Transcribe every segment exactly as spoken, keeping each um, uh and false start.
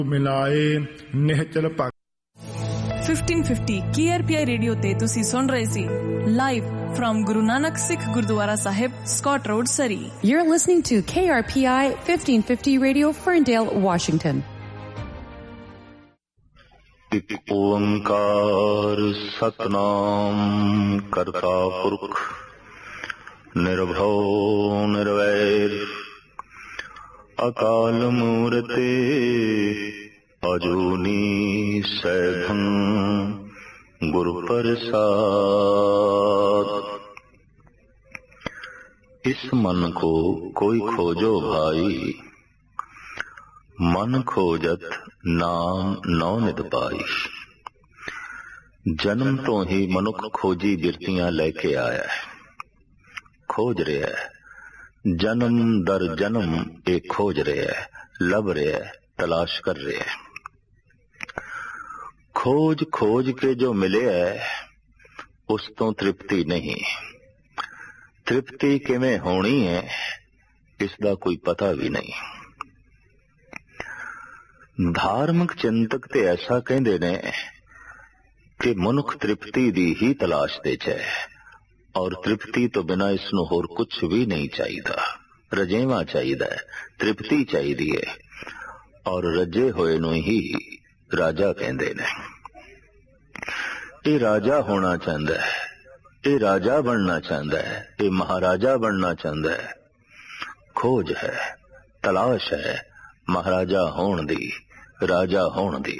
ਮਿਲਾਏ ਨਿਹਚਲ ਭਗਤ। Fifteen fifty K R P ਆਈ radio ਤੇ ਤੁਸੀਂ ਸੁਣ ਰਹੇ ਸੀ live firm Guru Nanak Sikh Gurdwara Sahib, Scott road, Surrey. You're listening to K R P I fifteen fifty Radio, Ferndale, Washington. ਇਕ ਓੰਕਾਰ ਸਤਨਾਮ ਕਰਤਾ ਪੁਰਖ ਨਿਰਭਉ ਨਿਰਵੈਰ ਅਕਾਲ ਮੂਰਤਿ ਅਜੂਨੀ ਸੈਭੰ ਗੁਰ ਪ੍ਰਸਾਦ। इस मन को कोई खोजो भाई, मन खोजत नाम नौ नित पाई। जन्म तो ही मनुख खोजी बिरतियां लेके आया है, खोज रहा है, जन्म दर जन्म एक खोज रहा है, लभ रहा है, तलाश कर रहा है। खोज खोज के जो मिले है उस तो तृप्ति नहीं। तृप्ति किवें होनी है इसका कोई पता भी नहीं। धार्मिक चिंतक ते ऐसा कहते ने कि मनुख तृप्ति दी ही तलाश दे है और तृप्ति तो बिना इसनूं होर कुछ भी नहीं चाहिए। रजेवा चाहिए, तृप्ति चाहिए है और रजे होए नूं ही राजा कहते ने। ये राजा होना चाहता है, ये राजा बनना चाहता है, ये महाराजा बनना चाहता है। खोज है, तलाश है महाराजा होण दी, राजा होण दी।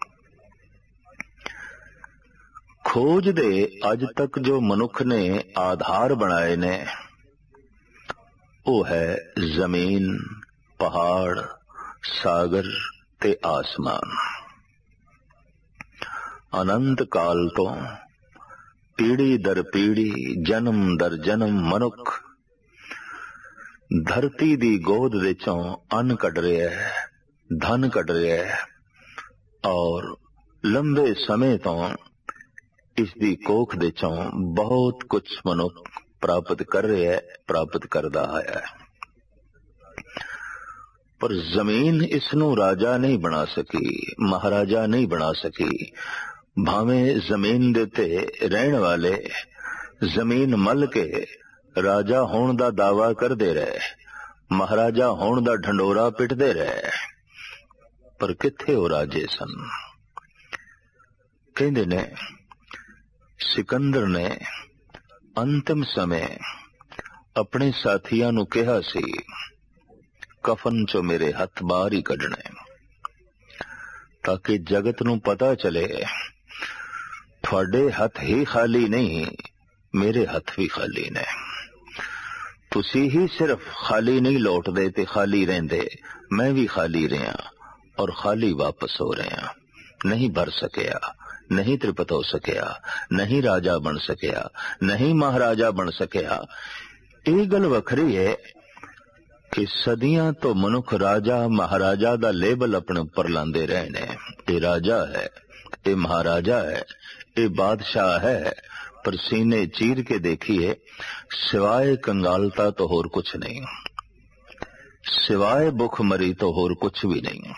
खोज दे अज तक जो मनुख ने आधार बनाए ने वो है जमीन, पहाड़, सागर ते आसमान। अनंत काल तो पीढ़ी दर पीढ़ी, जन्म दर जन्म मनुख धरती दी गोद विचों अन्न कढ रहा है, धन कढ रहा है और लंबे समय तो इसदी कोख विचों बहुत कुछ मनुख प्राप्त कर रहा है, प्राप्त करदा आया है। पर जमीन इसनूं राजा नहीं बना सकी, महाराजा नहीं बना सकी। भावें जमीन दे ते रहन वाले जमीन मल के राजा होण दा दावा करदे रहे, महाराजा होण दा ढंडोरा पिटदे रहे, पर किथे ओ राजे सन। कहंदे ने सिकंदर ने अंतिम समय अपने साथियां नूं कहा सी कफन चो मेरे हथ बाहर ही कढने ताकि जगत नूं पता चले थोड़े हथ ही खाली नहीं, मेरे हथ भी खाली ने। तुसी ही सिर्फ खाली नहीं लौटदे ते खाली रहंदे, मैं भी खाली रहा और खाली वापस हो रहा। नहीं भर सकिया, नहीं तृप्त हो सकिया, नहीं राजा बन सकिया, नहीं महाराजा बन सकिया। ये गल वखरी है कि सदियां तो मनुख राजा महाराजा दा लेबल अपने ऊपर लांदे रहे ने। ये राजा है, ये महाराजा है, ये बादशाह है, पर सीने चीर के देखिए सिवाय कंगालता तो होर कुछ नहीं, सिवाय भुखमरी तो होर कुछ भी नहीं।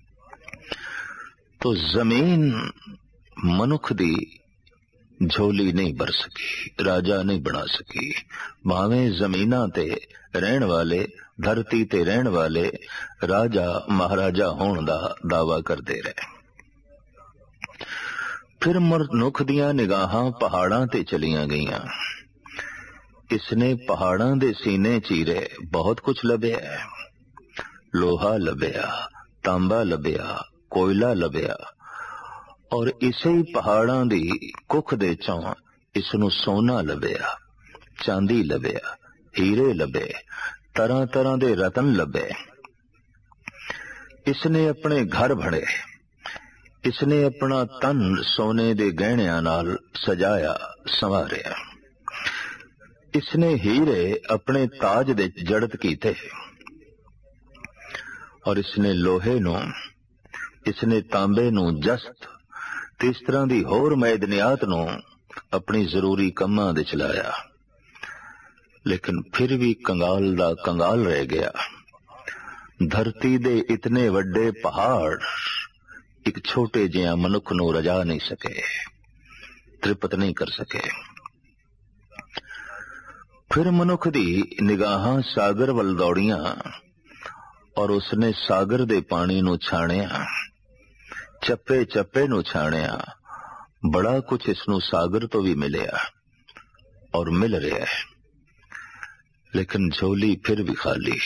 तो जमीन मनुख दी झोली नहीं भर सकी, राजा नहीं बना सकी। भावें जमीना ते रहन वाले, धरती ते रहन वाले राजा महाराजा होण दा दावा करते रहे। फिर मनुख दियां निगाहां पहाड़ां ते चलियां गईयां। इसने पहाड़ां दे सीने चीरे, बहुत कुछ लभ्या, लोहा लभ्या, तांबा लभ्या, कोयला लभ्या और इसे ही पहाड़ां दी कुख दे चों इसनूं सोना लभ्या, चांदी लभ्या, हीरे लभे, तरह तरह दे रतन लभे। इसने अपने घर भरे, इसने अपना तन सोने दे गहणियां नाल सजाया संवारिया। इसने हीरे अपने ताज दे जड़त कीते और इसने लोहे नू, इसने तांबे नू जस्त ते इस तरह दी होर मैदनियात नू अपनी जरूरी कम्मां दे चलाया। लेकिन फिर भी कंगाल दा कंगाल रह गया। धरती दे इतने वड्डे पहाड़ एक छोटे जिहा मनुख नूं रजा नहीं सके, तृप्त नहीं कर सके। फिर मनुख दी निगाहां सागर वल दौड़ियां और उसने सागर दे पानी नूं छाणिया, चप्पे चप्पे नूं छाणिया। बड़ा कुछ इसनूं सागर तो भी मिलिया और मिल रहा है, लेकिन झोली फिर भी खाली,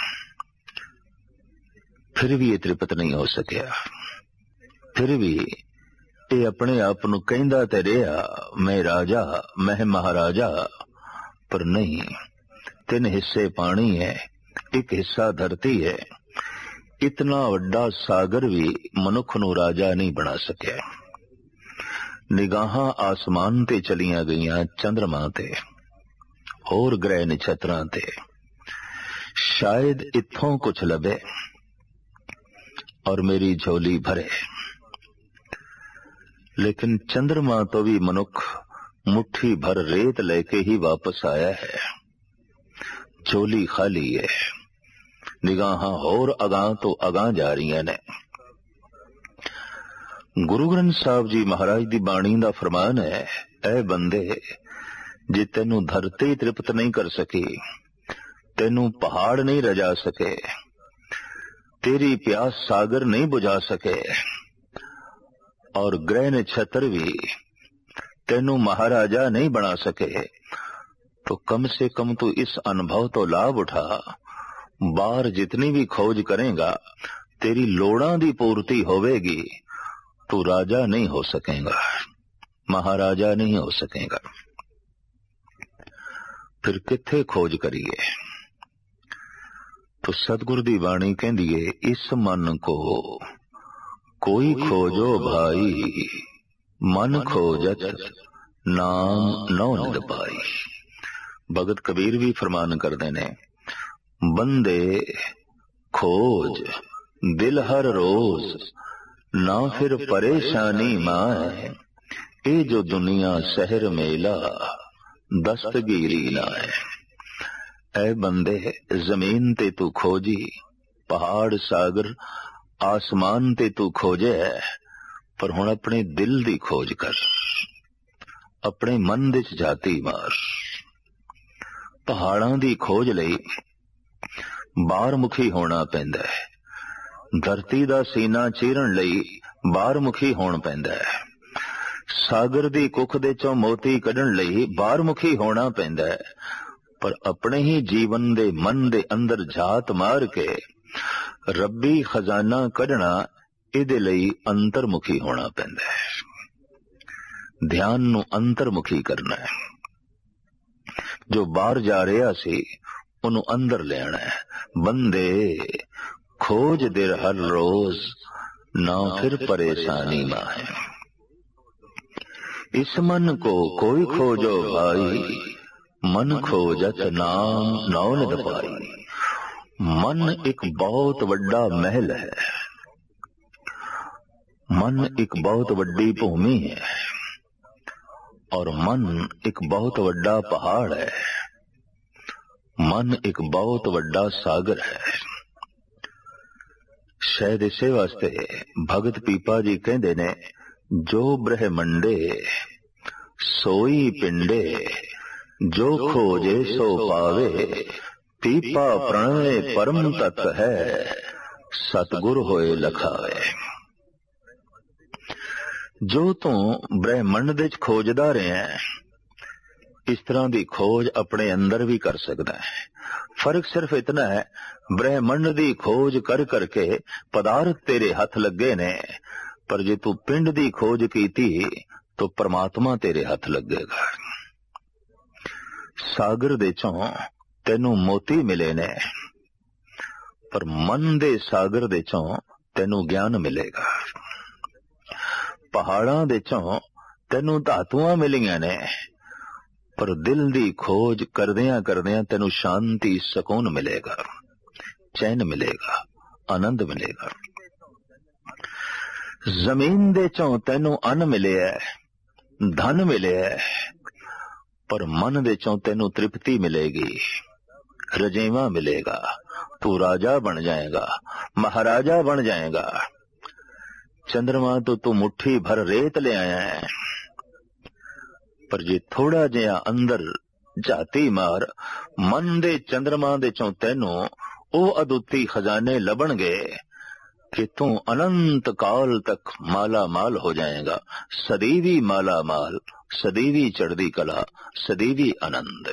फिर भी ये तृप्त नहीं हो सकिया। फिर भी ये अपने आप नूं कहंदा ते रहा मैं राजा, मैं महाराजा, पर नहीं। तीन हिस्से पानी है, एक हिस्सा धरती है। इतना वड्डा सागर भी मनुख नूं राजा नहीं बना सकिया। निगाहां आसमान ते चलियां गईयां, चंद्रमा ते होर ग्रह नक्षत्रां ते। शायद इत्थों कुछ लभे और मेरी झोली भरे, लेकिन चंद्रमा तो भी मनुख मुट्ठी भर रेत लेके ही वापस आया है। झोली खाली है, निगाहां होर अगां तो अगां जा रही ने। गुरु ग्रंथ साहब जी महाराज दी बाणी दा फरमान है, ऐ बंदे, जे तेनू धरती तृप्त नहीं कर सकी, तेनू पहाड़ नहीं रजा सके, तेरी प्यास सागर नहीं बुझा सके, और ग्रह नक्षत्र भी तेनू महाराजा नहीं बना सके, तो कम से कम तू इस अनुभव तो लाभ उठा। बाहर जितनी भी खोज करेगा, तेरी लोड़ां दी पूर्ति होवेगी, तू राजा नहीं हो सकेगा, महाराजा नहीं हो सकेगा। फिर किथे खोज करिए? तो सतगुरु दी बाणी कहंदी है, इस मन को कोई खोजो भाई, मन खोजत नाम नौ निद पाई। भगत कबीर भी फरमान करते ने, बंदे खोज दिल हर रोज, ना फिर परेशानी माए, ए जो दुनिया शहर मेला दस्तगीरी ना है। ऐ बंदे, जमीन ते तू खोजी, पहाड़ सागर आसमान ते तू खोजे है, पर हुण अपने दिल दी खोज कर, अपने मन दे च जाती मार। पहाड़ां दी खोज लई बाहर मुखी होना पैंदा है, धरती दा सीना चीरन लई बाहर मुखी होना पैंदा है, सागर दी कुख दे चों मोती कढण लई बाहर मुखी होना पैंदा है, पर अपने ही जीवन दे मन दे अंदर झात मार के रब्बी खजाना कढना, इहदे लई अंतरमुखी होना पैंदा है। ध्यान नू अंतरमुखी करना है। जो बाहर जा रहा सी उन्हें अंदर ले आना है। बंदे खोज दिर हर रोज, ना फिर परेशानी ना है। इस मन को कोई खोजो भाई, मन खोजत नाम नौ निद पाई। मन एक बहुत वड्डा महल है, मन एक बहुत वड्डी भूमि है, और मन एक बहुत वड्डा पहाड़ है, मन एक बहुत वड्डा सागर है। शायद इसे वास्ते भगत पीपा जी कहते ने, जो ब्रह्मंडे सोई पिंडे, जो खोजे सो पावे, पीपा प्रणय परम तत्व है, सतगुर होए लखावे। जो तू ब्रह्मंड दे खोजदा रहे हैं, इस तरह की खोज अपने अंदर भी कर सकता है। फर्क सिर्फ इतना है, ब्रह्मंड की खोज कर करके पदार्थ तेरे हथ लगे ने, पर जे तू पिंड की खोज की तो परमात्मा तेरे हथ लगेगा। सागर दे चों तेनू मोती मिले ने, पर मन दे सागर दे चों तेनू ज्ञान मिलेगा। पहाड़ां दे चों तेनू धातुआं मिलियां ने, पर दिल दी खोज करदियां करदियां तेनू शांति सुकून मिलेगा, चैन मिलेगा, आनंद मिलेगा। जमीन दे चों तेनू अन्न मिले है, धन मिले है, पर मन दे चों तेनू तृप्ति मिलेगी, रजेवा मिलेगा, तू राजा बन जाएगा, महाराजा बन जाएगा। चंद्रमा तो तू मुट्ठी भर रेत ले आया है, पर जे थोड़ा जिहा अंदर झाती मार मन दे चंद्रमा दे चों तैनू ओ अदुੱਤੀ खजाने लभणगे कि तू अनंत काल तक माला माल हो जाएगा। सदैवी माला माल, सदैवी चढ़दी कला, सदैवी आनंद।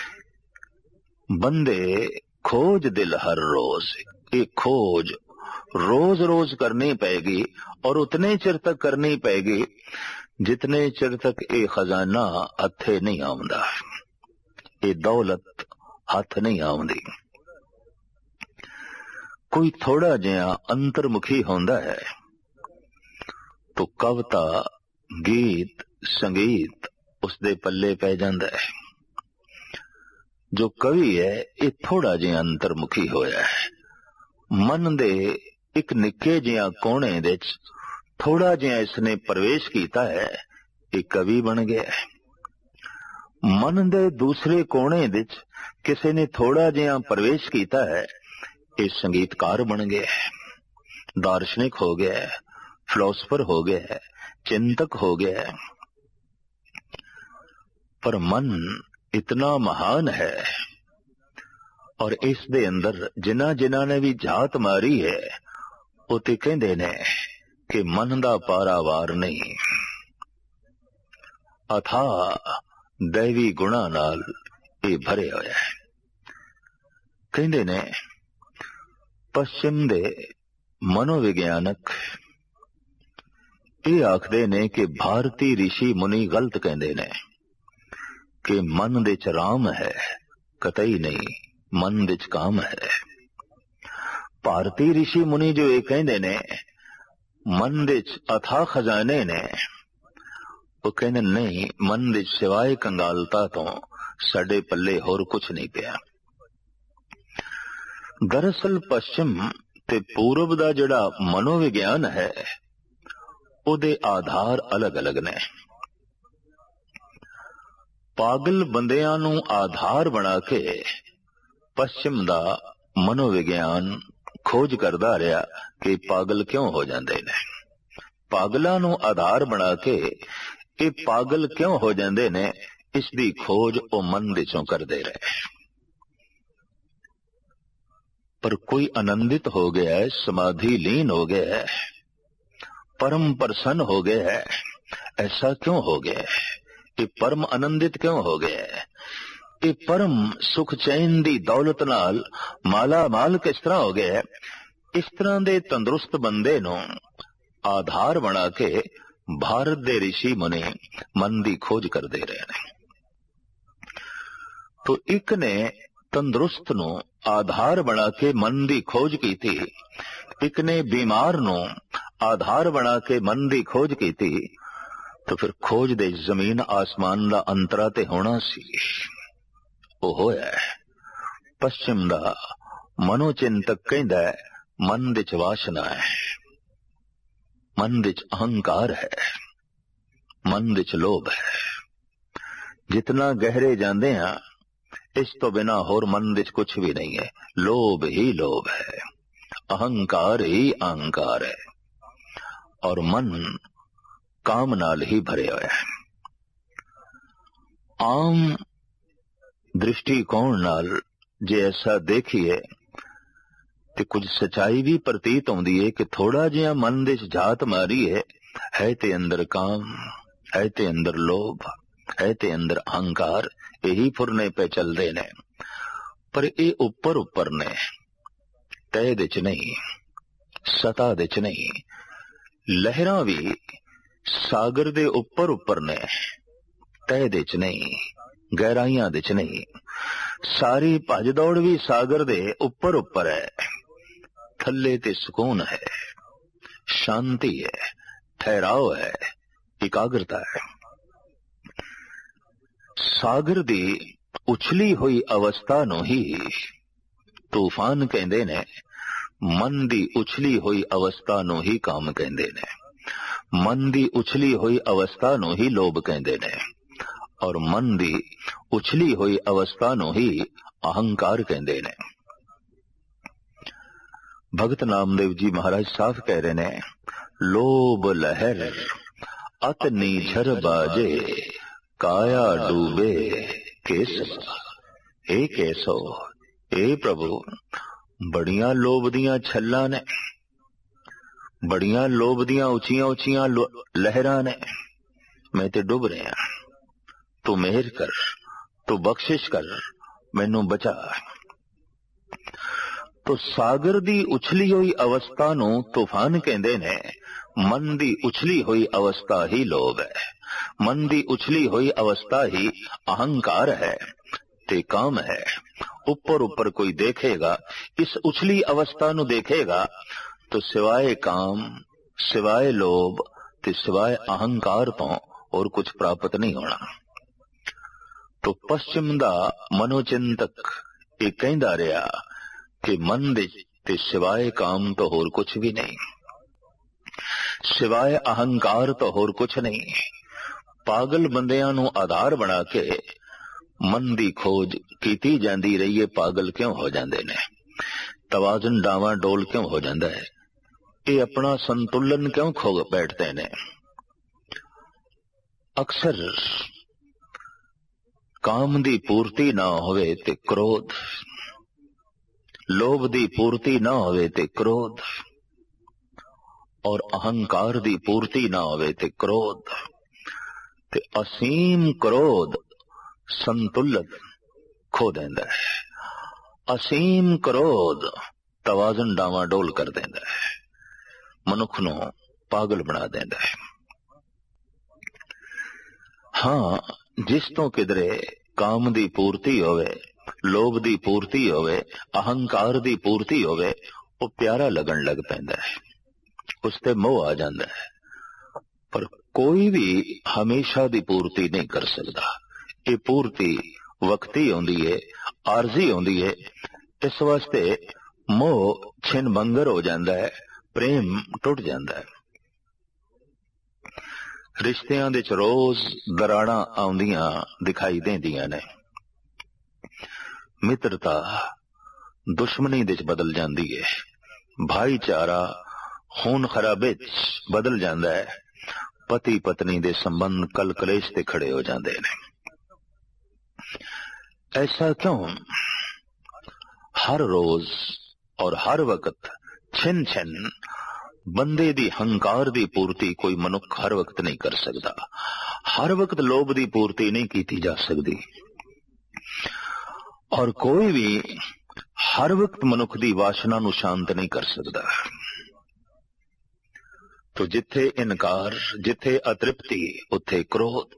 बंदे खोज दिल हर रोज, ये खोज रोज रोज करनी पड़ेगी और उतने चिर तक करनी पड़ेगी जितने चिर तक ये खजाना हथे नहीं आउंदा, ये दौलत हथ नहीं आउंदी। कोई थोड़ा जिहा अंतर्मुखी होंदा है तो कविता, गीत, संगीत उसदे पल्ले पै जांदा है। जो कवि है ये थोड़ा जिहा अंतर्मुखी होया है। मन दे एक निक्के जिहा कोने विच थोड़ा जिहा इसने प्रवेश कीता है, ये कवि बन गया है। मन दे दूसरे कोने विच किसी ने थोड़ा जिहा प्रवेश कीता है, ये संगीतकार बन गया है, दार्शनिक हो गया है, फिलोसफर हो गया है, चिंतक हो गया है। पर मन इतना महान है और इस दे अंदर जिन्हां जिन्हां ने भी जात मारी है वो ते कहंदे ने कि मन दा पारावार नहीं, अथा दैवी गुणा नाल ये भरे होया है। कहंदे ने पश्चिम दे मनोविज्ञानक ये आखदे ने कि भारती ऋषि मुनि गलत कहंदे ने कि मन दे च राम है, कतई नहीं, मन दे च काम है। भारती ऋषि मुनि जो ये कहंदे ने मन दे च अथा खजाने ने, वो कहंदे नहीं, मन दे सिवाय कंगालता तो साडे पल्ले होर कुछ नहीं पिया। दरअसल पश्चिम ते पूरब दा जिहड़ा मनोविज्ञान है उहदे आधार अलग अलग ने। पागल बंदियां नू आधार बना के पश्चिम दा मनोविज्ञान खोज करदा रहा कि पागल क्यों हो जांदे ने। पागलां नू आधार बना के ये पागल क्यों हो जांदे ने, इसदी खोज ओ मन दे चों करदे रहे। पर कोई आनंदित हो गया है, समाधि लीन हो गया है, परम प्रसन्न हो गया है, ऐसा क्यों हो गया है? ये परम आनंदित क्यों हो गया है? ये परम सुख चैन दी दौलत नाल माला माल किस तरह हो गया है? इस तरह दे तंदुरुस्त बंदे नू आधार बना के भारत दे ऋषि मुनि मन दी खोज कर दे रहे हैं। तो एक ने तंदुरुस्त नू आधार बना के मन दी खोज की थी, एक ने बीमार नू आधार बना के मन दी खोज की थी, तो फिर खोज दे जमीन आसमान दा अंतरा ते होना सी। वो होया है। पश्चिम दा मनोचिंतक कहंदा है मन दे च वासना है, मन दे च अहंकार है, मन दे च लोभ है। जितना गहरे जांदे हां इस तो बिना होर मन दे च कुछ भी नहीं है। लोभ ही लोभ है, अहंकार ही अहंकार है और मन काम नाल ही भरे होया है। आम दृष्टिकोण नाल जे ऐसा देखिए ते कुछ सच्चाई भी प्रतीत होंदी है कि थोड़ा जिहा मन दे च जात मारी है, है ते अंदर काम, है ते अंदर लोभ, है ते अंदर अहंकार, यही फुरने पे चलदे ने। पर ये उपर उपर ने, तय दे च नहीं, सता दे च नहीं। लहरां भी सागर दे उपर उपर ने, तय दे च नहीं, गहराइयां दे च नहीं। सारी भज दौड़ भी सागर दे उपर उपर है, थल्ले ते सुकून है, शांति है, ठहराव है, एकाग्रता है। सागर दी उछली हुई अवस्था नू ही तूफान कहंदे ने, मन दी उछली हुई अवस्था नू ही काम कहंदे ने, मन दी उछली हुई अवस्था नू ही लोभ कहंदे ने और मन दी उछली हुई अवस्था नू ही अहंकार कहंदे ने। भगत नामदेव जी महाराज साफ कह रहे ने, लोभ लहर अत नीझर बाजे, काया डूबे केसवा। ए कैसो, ए प्रभु, बड़ियां लोभ दियां छल्लां ने, बड़ियां लोभ दियां उचियां उचियां लहरां ने, मैं ते डुब रहा। तू मेहर कर, तू बख्शिश कर, मैनू बचा। तो सागर दी उछली हुई अवस्था नू तूफान कहंदे ने। मन दी उछली हुई अवस्था ही लोभ है, मन दी उछली हुई अवस्था ही अहंकार है ते काम है। ऊपर ऊपर कोई देखेगा, इस उछली अवस्था नू देखेगा तो सिवाय काम, सिवाय लोभ ते सिवाय अहंकार तो और कुछ प्राप्त नहीं होना। तो पश्चिम दा मनोचिंतक ये कहंदा रहा कि मन दे ते सिवाय काम तो होर कुछ भी नहीं, सिवाय अहंकार तो होर कुछ नहीं। पागल बंदियां नू आधार बना के मन दी खोज कीती जांदी रही है। पागल क्यों हो जांदे ने? तवाज़ुन डावा डोल क्यों हो जांदा है? ये अपना संतुलन क्यों खो बैठते ने? अक्सर काम दी पूर्ति ना होवे ते क्रोध, लोभ दी पूर्ति ना होवे ते क्रोध, और अहंकार दी पूर्ति ना होवे ते क्रोध, ते असीम क्रोध संतुलन खो देंदा है। असीम क्रोध तवाज़ुन डावाडोल कर देंदा है, मनुख नू पागल बना देंदा है। हाँ, जिस तो किधरे काम दी पूर्ति होवे, लोभ दी पूर्ति होवे, अहंकार दी पूर्ति होवे, वो प्यारा लगन लग पैंदा है, उसते मोह आ जांदा है। पर कोई भी हमेशा दी पूर्ति नहीं कर सकता। ये पूर्ति वक्ती होंदी है, आरजी होंदी है। इस वास्ते मोह छिन भंगर हो जांदा है, प्रेम टुट जांदा है। रिश्तियां दे च रोज दराड़ा आउंदियां दिखाई देंदियां ने। मित्रता दुश्मनी दे च बदल जांदी है, भाईचारा खून खराबे च बदल जांदा है, पति पत्नी दे संबंध कल कलेश ते खड़े हो जांदे ने। ऐसा क्यों? हर रोज और हर वक्त छिन छिन बंदे दी हंकार दी पूर्ति कोई मनुख हर वक्त नहीं कर सकता। हर वक्त लोभ दी पूर्ति नहीं की जा सकती, और कोई भी हर वक्त मनुख दी वासना नू शांत नहीं कर सकता। तो जिथे इनकार, जिथे अतृप्ति, उथे क्रोध।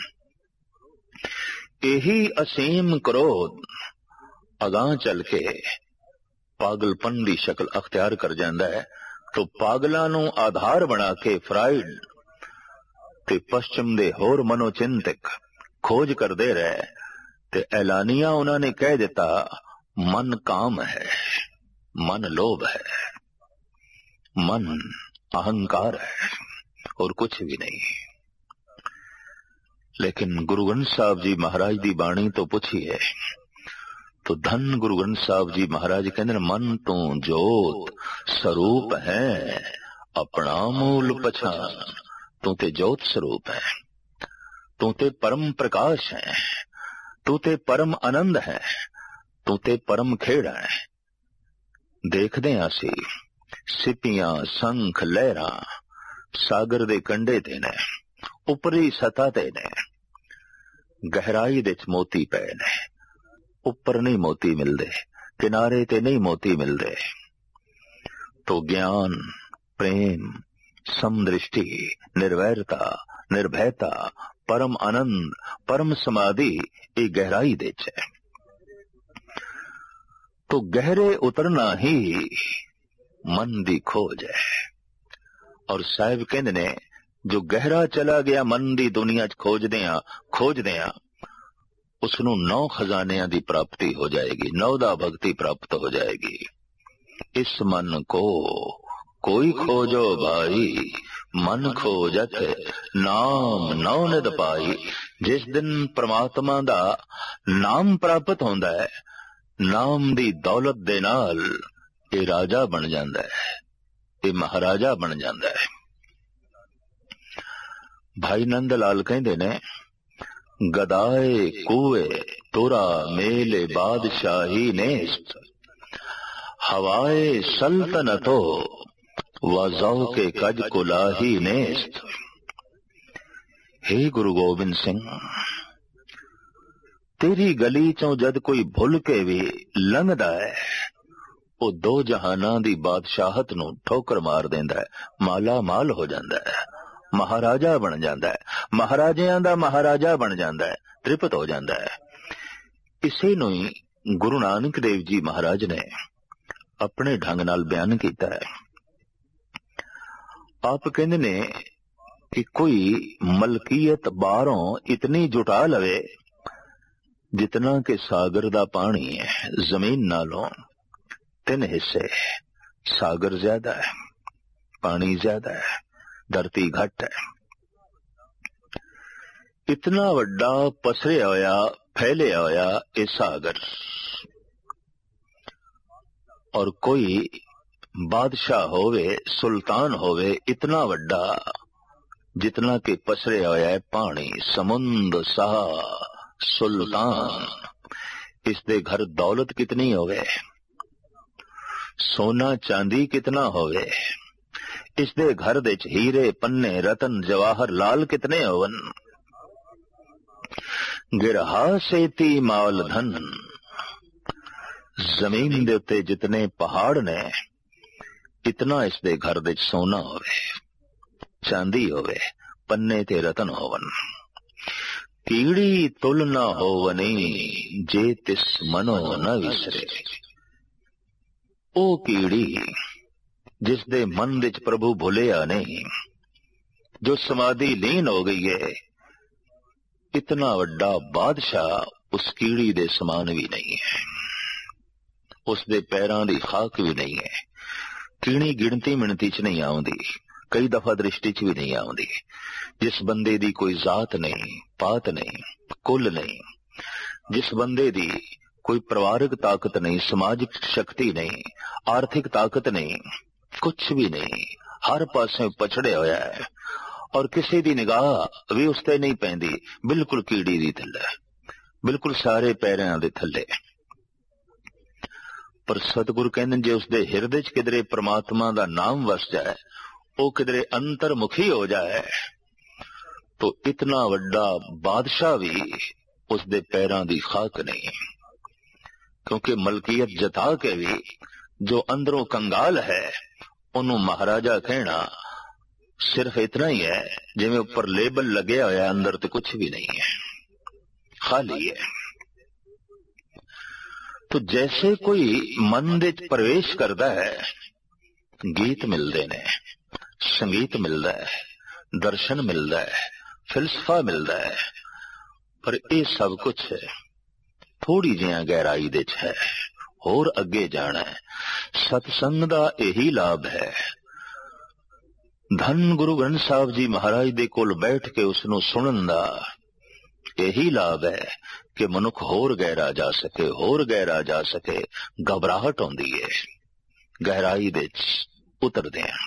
यही असीम क्रोध अगां चल के पागलपन दी शक्ल अख्तियार कर जांदा है। तो पागलां नू आधार बना के फ्राइड ते पश्चिम दे होर मनोचिंतक खोज करदे रहे, ते ऐलानिया उन्होंने कह दिता, मन काम है, मन लोभ है, मन अहंकार है, और कुछ भी नहीं। लेकिन गुरु ग्रंथ साहब जी महाराज दी बाणी तो पूछिए तो धन गुरु ग्रंथ साहब जी महाराज कहते मन तू जोत स्वरूप है, अपना मूल पछान। तू ते जोत स्वरूप है, तू ते परम प्रकाश है, तू ते परम आनंद है, तू ते परम खेड़ा है। देखदे आसी सिपियां संख लहरा सागर दे कंडे ते ने, उपरी सतह ते ने, गहराई दे मोती पे ने। उपर नहीं मोती मिलते, किनारे ते नहीं मोती मिलते। तो ज्ञान, प्रेम, समदृष्टि, निर्वैरता, निर्भयता, परम आनंद, परम समाधि ये गहराई दे है। तो गहरे उतरना ही मन दी खोज है। और साहिब कहंदे ने जो गहरा चला गया मन दी दुनिया च खोजदियां खोजदियां उसनू नौ खजानियां दी प्राप्ति हो जाएगी, नौदा भक्ति प्राप्त हो जाएगी। इस मन को कोई खोजो भाई, मन खोजत नाम नौ निद पाई। जिस दिन परमात्मा दा नाम प्राप्त होंदा है, नाम दी दौलत दे नाल ਇਹ ਰਾਜਾ ਬਣ ਜਾਂਦਾ ਹੈ, ਇਹ ਮਹਾਰਾਜਾ ਬਣ ਜਾਂਦਾ ਹੈ। ਭਾਈ ਨੰਦ ਲਾਲ ਕਹਿੰਦੇ ਨੇ, ਗਦਾਏ ਕੂਏ ਤੁਰਾ ਮੇਲੇ ਬਾਦਸ਼ਾਹੀ ਨੇਸਤ, ਹਵਾਏ ਸਲਤਨਤੋ ਵਜ਼ੌ ਕੇ ਕਜ ਕੁਲਾਹੀ ਨੇਸਤ। हे ਗੁਰੂ ਗੋਬਿੰਦ ਸਿੰਘ, ਤੇਰੀ ਗਲੀ ਚੋਂ ਜਦ ਕੋਈ ਭੁੱਲ ਕੇ ਵੀ ਲੰਘਦਾ ਹੈ, ਉਹ ਦੋ ਜਹਾਨਾਂ ਦੀ ਬਾਦਸ਼ਾਹਤ ਨੂੰ ਠੋਕਰ ਮਾਰ ਦਿੰਦਾ ਹੈ, ਮਾਲਾ ਮਾਲ ਹੋ ਜਾਂਦਾ ਹੈ, ਮਹਾਰਾਜਾ ਬਣ ਜਾਂਦਾ ਹੈ, ਮਹਾਰਾਜਿਆਂ ਦਾ ਮਹਾਰਾਜਾ ਬਣ ਜਾਂਦਾ ਹੈ, ਤ੍ਰਿਪਤ ਹੋ ਜਾਂਦਾ ਹੈ। ਇਸੇ ਨੂੰ ਹੀ ਗੁਰੂ ਨਾਨਕ ਦੇਵ ਜੀ ਮਹਾਰਾਜ ਨੇ ਆਪਣੇ ਢੰਗ ਨਾਲ ਬਿਆਨ ਕੀਤਾ ਹੈ। ਆਪ ਕਹਿੰਦੇ ਨੇ ਕਿ ਕੋਈ ਮਲਕੀਅਤ ਬਾਹਰੋਂ ਇਤਨੀ ਜੁਟਾ ਲਵੇ ਜਿਤਨਾ ਕਿ ਸਾਗਰ ਦਾ ਪਾਣੀ ਹੈ, ਜ਼ਮੀਨ ਨਾਲੋਂ ਤਿੰਨ ਹਿੱਸੇ, ਸਾਗਰ ਜ਼ਿਆਦਾ ਹੈ, ਪਾਣੀ ਜ਼ਿਆਦਾ ਹੈ, ਧਰਤੀ ਘੱਟ ਹੈ। ਇਤਨਾ ਵੱਡਾ ਪਸਰਿਆ ਹੋਇਆ ਫੈਲਿਆ ਹੋਇਆ ਇਹ ਸਾਗਰ, ਔਰ ਕੋਈ ਬਾਦਸ਼ਾਹ ਹੋਵੇ, ਸੁਲਤਾਨ ਹੋਵੇ ਇਤਨਾ ਵੱਡਾ ਜਿਤਨਾ ਕਿ ਪਸਰਿਆ ਹੋਇਆ ਹੈ ਪਾਣੀ, ਸਮੁੰਦ ਸਾਹ ਸੁਲਤਾਨ। ਇਸ ਦੇ ਘਰ ਦੌਲਤ ਕਿਤਨੀ ਹੋਵੇ, ਸੋਨਾ ਚਾਂਦੀ ਕਿਤਨਾ ਹੋਵੇ, ਇਸ ਦੇ ਘਰ ਦੇ ਚ ਹੀਰੇ ਪੰਨੇ ਰਤਨ ਜਵਾਹਰ ਲਾਲ ਕਿਤਨੇ ਹੋਵਨ। ਗਿਰਹਾ ਸੇਤੀ ਮਾਲ ਧਨ, ਜ਼ਮੀਨ ਦੇ ਉੱਤੇ ਜਿਤਨੇ ਪਹਾੜ ਨੇ ਇਤਨਾ ਇਸ ਦੇ ਘਰ ਦੇ ਚ ਸੋਨਾ ਹੋਵੇ, ਚਾਂਦੀ ਹੋਵੇ, ਪੰਨੇ ਤੇ ਰਤਨ ਹੋਵਨ। ਕੀੜੀ ਤੁਲ ਨਾ ਹੋਵਨੀ ਜੇ ਤਿਸ ਮਨੋ ਨਾ ਵਿਸਰੇ। ਉਹ ਕੀੜੀ ਜਿਸ ਦੇ ਮਨ ਵਿੱਚ ਪ੍ਰਭੂ ਭੁੱਲਿਆ ਨਹੀਂ, ਜੋ ਸਮਾਧੀ ਲੀਨ ਹੋ ਗਈ ਹੈ, ਇਤਨਾ ਵੱਡਾ ਬਾਦਸ਼ਾਹ ਉਸ ਕੀੜੀ ਦੇ ਸਮਾਨ ਵੀ ਨਹੀਂ ਹੈ, ਉਸ ਦੇ ਪੈਰਾਂ ਦੀ ਖਾਕ ਵੀ ਨਹੀਂ ਹੈ। ਕੀੜੀ ਗਿਣਤੀ ਮਿਣਤੀ ਚ ਨਹੀਂ ਆਉਂਦੀ, ਕਈ ਦਫਾ ਦ੍ਰਿਸ਼ਟੀ ਚ ਵੀ ਨਹੀਂ ਆਉਂਦੀ। ਜਿਸ ਬੰਦੇ ਦੀ ਕੋਈ ਜ਼ਾਤ ਨਹੀਂ, ਪਾਤ ਨਹੀਂ, ਕੁੱਲ ਨਹੀਂ, ਜਿਸ ਬੰਦੇ ਦੀ ਕੋਈ ਪਰਿਵਾਰਕ ਤਾਕਤ ਨਹੀਂ, ਸਮਾਜਿਕ ਸ਼ਕਤੀ ਨਹੀਂ, ਆਰਥਿਕ ਤਾਕਤ ਨਹੀਂ, ਕੁਛ ਵੀ ਨਹੀਂ, ਹਰ ਪਾਸੇ ਪਛੜਿਆ ਹੋਇਆ ਹੈ, ਔਰ ਕਿਸੇ ਦੀ ਨਿਗਾਹ ਵੀ ਉਸ ਤੇ ਨਹੀਂ ਪੈਂਦੀ, ਬਿਲਕੁਲ ਕੀੜੀ ਦੀ ਥੱਲੇ, ਬਿਲਕੁਲ ਸਾਰੇ ਪੈਰਾਂ ਦੇ ਥੱਲੇ। ਪਰ ਸਤਿਗੁਰ ਕਹਿੰਦੇ ਜੇ ਉਸਦੇ ਹਿਰਦੇ ਚ ਕਿਧਰੇ ਪ੍ਰਮਾਤਮਾ ਦਾ ਨਾਮ ਵਸ ਜਾਏ, ਉਹ ਕਿਧਰੇ ਅੰਤਰਮੁਖੀ ਹੋ ਜਾਏ, तो इतना वड्डा बादशाह भी उसदे पैरां दी खाक नहीं, क्योंकि मलकियत जता के भी जो अंदरों कंगाल है उन्हों महाराजा कहना सिर्फ इतना ही है जिवें ऊपर लेबल लगे होया, अंदर तो कुछ भी नहीं है, खाली है। तो जैसे कोई मन दे प्रवेश करता है, गीत मिलते ने, संगीत मिलता है, दर्शन मिलता है, फिलसफा मिलता है, पर यह सब कुछ थोड़ी जिहा गहराई दे च है, होर अगे जाना है। सतसंग दा यही लाभ है। धन गुरु ग्रंथ साहब जी महाराज दे कोल बैठ के उसनू सुनन दा यही लाभ है कि मनुख होर गहरा जा सके, होर गहरा जा सके। घबराहट होंदी है गहराई दे उतरदे हैं।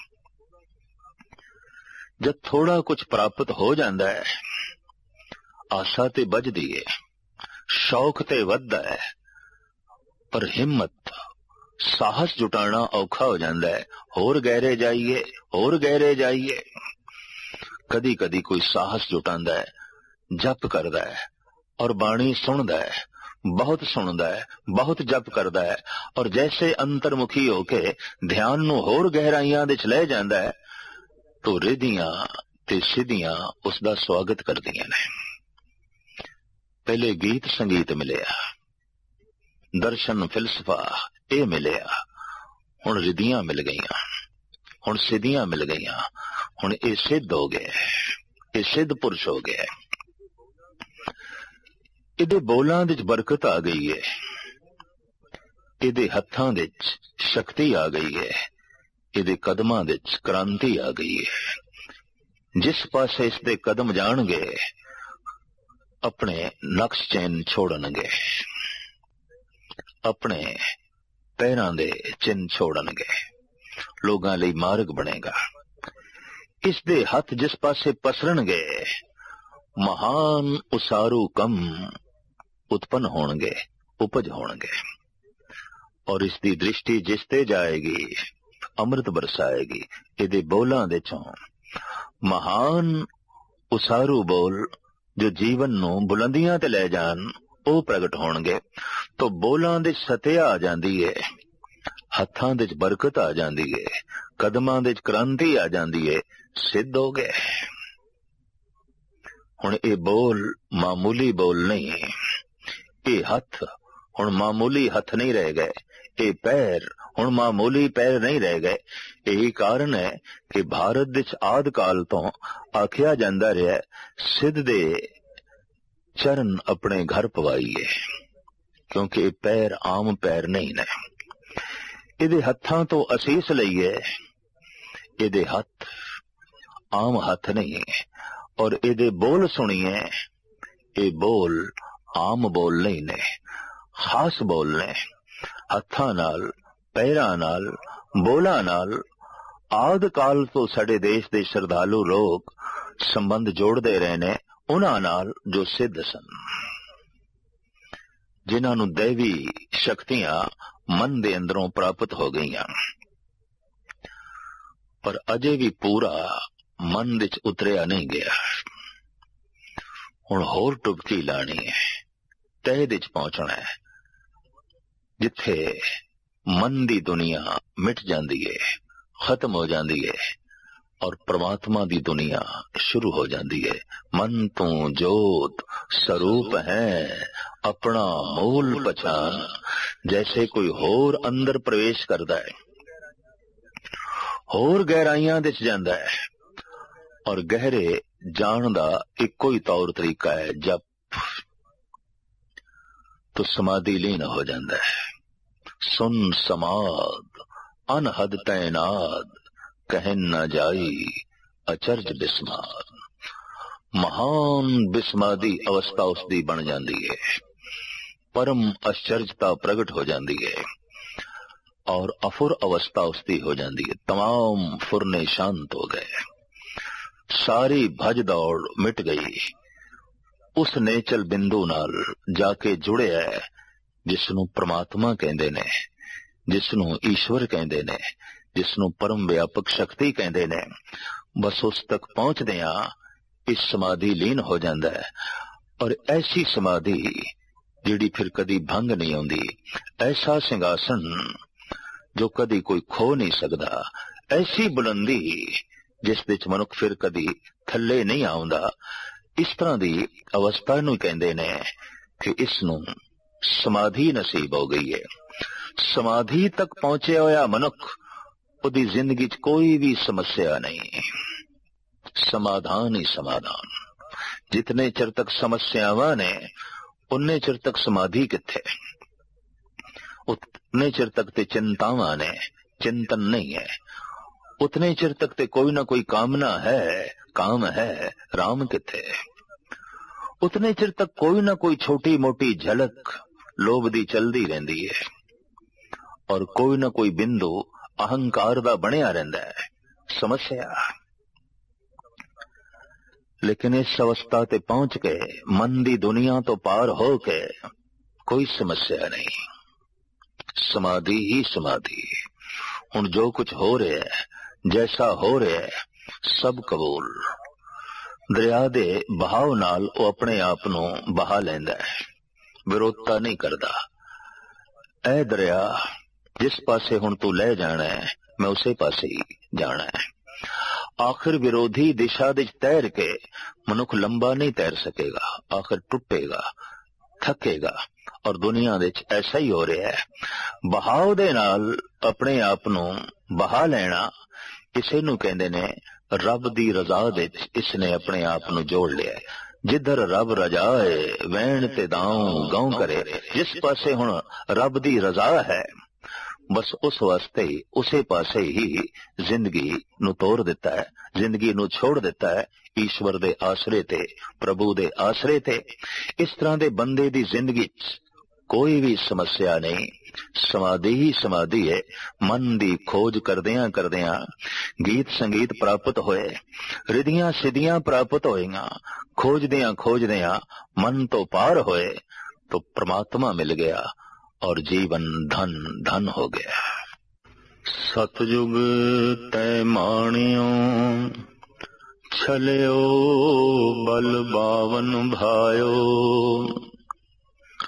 जब थोड़ा कुछ प्राप्त हो जाता है, आशा ते बजदी है, शौक ते वधदा है, पर हिम्मत साहस जुटाना औखा हो जाता है। होर गहरे जाइए, होर गहरे जाइए। कदी कदी कोई साहस जुटांदा है, जप करदा है और बाणी सुनदा है, बहुत सुनदा है, बहुत जप करदा है, और जैसे अंतर्मुखी होके ध्यान नू होर गहराइयां दे च ले जांदा है, तो रिधियां ते सिद्धियां उसदा स्वागत करदियां ने। पहले गीत संगीत मिलिया, दर्शन फिलसफा ये मिलिया, हुण रिधियां मिल गईयां, हुण सिद्धियां मिल गईयां, हुण ये सिद्ध हो गए, ये सिद्ध पुरुष हो गए। इहदे बोलां दे बरकत आ गई है, इहदे हत्थां दे शक्ति आ गई है, इहदे कदमां दे क्रांति आ गई है। जिस पासे इसदे कदम जाणगे अपने नक्श चैन छोड़नगे, अपने पैरां दे चिन्ह छोड़नगे, लोगां लई मार्ग बनेगा। इस दे हथ जिस पासे पसरनगे महान उसारू कम उत्पन्न होणगे, उपज होणगे। और इसकी दृष्टि जिस ते जाएगी अमृत बरसाएगी। इहदे बोलां दे चों महान उसारू बोल जो जीवन नूं बुलंदियां ते लै जाण ਉਹ ਪ੍ਰਗਟ ਹੋਣਗੇ। तो ਬੋਲਾਂ ਦੇ ਸਤਿਆ ਆ ਜਾਂਦੀ ਏ, ਹੱਥਾਂ ਦੇ ਚ ਬਰਕਤ ਆ ਜਾਂਦੀ ਏ, ਕਦਮਾਂ ਦੇ ਚ ਕ੍ਰਾਂਤੀ ਆ ਜਾਂਦੀ ਏ, ਸਿੱਧ ਹੋ ਗਏ। ਹੁਣ ਇਹ ਬੋਲ ਮਾਮੂਲੀ ਬੋਲ ਨਹੀਂ, ਇਹ ਹੱਥ ਹੁਣ ਮਾਮੂਲੀ ਹੱਥ ਨਹੀਂ ਰਹਿ ਗਏ, ਇਹ ਪੈਰ ਹੁਣ ਮਾਮੂਲੀ ਪੈਰ ਨਹੀਂ ਰਹਿ ਗਏ। ਇਹੀ ਕਾਰਨ ਹੈ ਕਿ ਭਾਰਤ ਵਿੱਚ ਆਦਿ ਕਾਲ ਤੋਂ ਆਖਿਆ ਜਾਂਦਾ ਰਿਹਾ ਸਿੱਧ ਦੇ ਚਰਨ ਆਪਣੇ ਘਰ ਪਵਾਈਏ, ਕਿਉਂਕਿ ਇਹ ਪੈਰ ਆਮ ਪੈਰ ਨਹੀਂ ਨੇ। ਇਹਦੇ ਹੱਥਾਂ ਤੋਂ ਅਸੀਸ ਲਈਏ, ਇਹਦੇ ਹੱਥ ਆਮ ਹੱਥ ਨਹੀਂ। ਔਰ ਇਹਦੇ ਬੋਲ ਸੁਣੀਏ, ਇਹ ਬੋਲ ਆਮ ਬੋਲ ਨਹੀਂ ਨੇ, ਖਾਸ ਬੋਲ ਨੇ। ਹੱਥਾਂ ਨਾਲ, ਪੈਰਾਂ ਨਾਲ, ਬੋਲਾਂ ਨਾਲ ਆਦਿ ਕਾਲ ਤੋਂ ਸਾਡੇ ਦੇਸ਼ ਦੇ ਸ਼ਰਧਾਲੂ ਲੋਕ ਸੰਬੰਧ ਜੋੜਦੇ ਰਹੇ ਨੇ ਉਹਨਾਂ ਨਾਲ ਜੋ ਸਿੱਧ ਸਨ, ਜਿਨ੍ਹਾਂ ਨੂੰ ਦੇਵੀ ਸ਼ਕਤੀਆਂ ਮਨ ਦੇ ਅੰਦਰੋਂ ਪ੍ਰਾਪਤ ਹੋ ਗਈਆਂ, ਪਰ ਅਜੇ ਵੀ ਪੂਰਾ ਮਨ ਵਿੱਚ ਉਤਰਿਆ ਨਹੀਂ ਗਿਆ। ਹੁਣ ਹੋਰ ਟੁਬਕੀ ਲਾਣੀ ਹੈ, ਤਹਿ ਵਿੱਚ ਪਹੁੰਚਣਾ ਹੈ, ਜਿੱਥੇ ਮਨ ਦੀ ਦੁਨੀਆ ਮਿਟ ਜਾਂਦੀ ਹੈ, ਖਤਮ ਹੋ ਜਾਂਦੀ ਹੈ और परमात्मा दी दुनिया शुरू हो जाती है। मन तू जोत स्वरूप है अपना मूल पहचान। जैसे कोई होर अंदर प्रवेश करता है, होर गहराइयां विच जांदा है, और गहरे जान दा इक्को ही तौर तरीका है जप। तो समाधि लीन हो जाता है। सुन समाद अनहद तैनाद कहन न जाई अचरज बिस्माद। महान बिस्मादी अवस्था उसकी बन जाती है, परम आश्चर्यता प्रगट हो जाती है, और अफुर अवस्था उसकी हो जाती है। तमाम फुरने शांत हो गए, सारी भज दौड़ मिट गई, उस नेचल बिंदु नाल जाके जुड़े है जिसनों परमात्मा कहते ने, जिसनों ईश्वर कहते ने, जिसनों परम व्यापक शक्ति कहते ने। बस उस तक पहुंचदे इस समाधि लीन हो जाता है। और ऐसी समाधि जिहड़ी फिर कदी भंग नहीं आउंदी, ऐसा सिंघासन जो कदी कोई खो नहीं सकता, ऐसी बुलंदी जिस विच मनुख फिर कदी थल्ले नहीं आउंदा, इस तरह की अवस्था नूं कहंदे ने कि इसनूं समाधि नसीब हो गई है। समाधि तक पहुंचे होया मनुख ਉਹਦੀ ਜ਼ਿੰਦਗੀ 'ਚ ਕੋਈ ਵੀ ਸਮੱਸਿਆ ਨਹੀਂ, समाधान ही समाधान। जितने चिर तक समस्यावां ने उन्ने चिर तक समाधि किथे, उतने चिर तक ते चिंतावां ने, चिंतन नहीं है। उतने चिर तक ते कोई ना कोई कामना है, काम है, राम किथे। उतने चिर तक कोई ना कोई छोटी मोटी झलक लोभ दी चलदी रहिंदी है, और कोई ना कोई बिंदु अहंकार दा बनिया रहिंदा है, समस्या। लेकिन इस अवस्था ते पहुंच के मन दी दुनिया तो पार हो के कोई समस्या नहीं, समाधि ही समाधि। हुण जो कुछ हो रहा है, जैसा हो रहा है, सब कबूल। दरिया दे बहाव नाल वो अपने आप नूं बहा लैंदा है, विरोधता नहीं करता। ऐ दरिया, जिस पासे हुण तू ले जाना है, मैं उसे पासे ही जाना है। आखिर विरोधी दिशा दे तैर के मनुख लंबा नहीं तैर सकेगा, आखिर टुटेगा, थकेगा। और दुनिया दे ऐसा ही हो रहा है। बहाव दे नाल अपने आप नूं बहा लेना, इसे नूं कहंदे ने रब दी रजा दे इसने अपने आप नूं जोड़ लिया। जिधर रब रजाए वैण ते दाऊं गांव करे। जिस पासे हुण रब दी रजा है, बस उस वास्ते ही उसे पासे ही जिंदगी नू तोड़ देता है, जिंदगी नू छोड़ देता है ईश्वर दे आसरे ते, प्रभु दे आसरे ते। इस तरह दे बंदे दी जिंदगी कोई भी समस्या नहीं, समाधि ही समाधि है। मन दी खोज करदियां करदियां गीत संगीत प्राप्त होए, रिधियां सिद्धियां प्राप्त होएगा। खोजदियां खोजदियां मन तो पार होए तो परमात्मा मिल गया और जीवन धन धन हो गया। सतयुग तै माणियो छलियो बल बावन भायो,